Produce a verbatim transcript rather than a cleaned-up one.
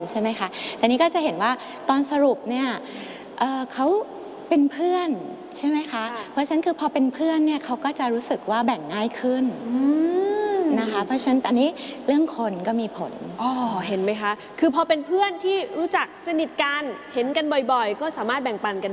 ใช่ไหมคะแต่นี้ก็จะเห็นว่าตอนสรุปเนี่ย เอ่อ เขาเป็นเพื่อนใช่ไหมคะ เพราะฉะนั้นคือพอเป็นเพื่อนเนี่ยเขาก็จะรู้สึกว่าแบ่งง่ายขึ้นนะคะ เพราะฉะนั้นอันนี้เรื่องคนก็มีผลอ๋อ เห็นไหมคะ คือพอเป็นเพื่อนที่รู้จักสนิทกัน เห็นกันบ่อยๆ ก็สามารถแบ่งปันกัน